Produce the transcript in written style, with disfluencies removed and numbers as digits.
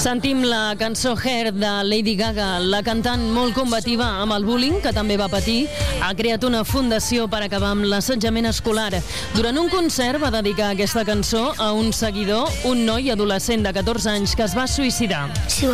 Sentim la cançó Hair de Lady Gaga. La cantant molt combativa amb el bullying, que també va patir, ha creat una fundació per acabar amb l'assetjament escolar. Durant un concert va dedicar aquesta cançó a un seguidor, un noi adolescent de 14 anys que es va suïcidar. Sí,